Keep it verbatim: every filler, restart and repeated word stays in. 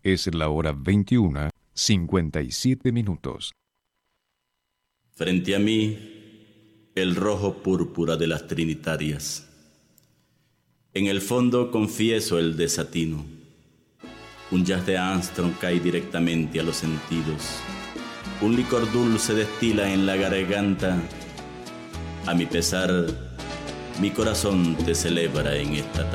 Es la hora veintiuna, cincuenta y siete minutos. Frente a mí, el rojo púrpura de las trinitarias. En el fondo confieso el desatino. Un jazz de Armstrong cae directamente a los sentidos. Un licor dulce destila en la garganta. A mi pesar, mi corazón te celebra en esta tarde.